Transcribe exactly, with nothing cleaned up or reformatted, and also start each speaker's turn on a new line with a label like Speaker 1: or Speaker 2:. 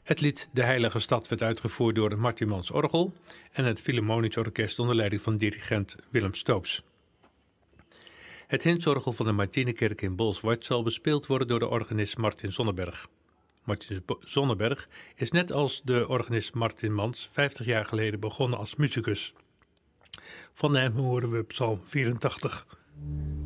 Speaker 1: Het lied De Heilige Stad werd uitgevoerd door het Martimans Orgel en het Philharmonisch Orkest onder leiding van dirigent Willem Stoops. Het Hinszorgel van de Martinikerk in Bolsward zal bespeeld worden door de organist Martin Zonneberg. Martin Zonneberg is net als de organist Martin Mans vijftig jaar geleden begonnen als muzikus. Van hem horen we Psalm vierentachtig.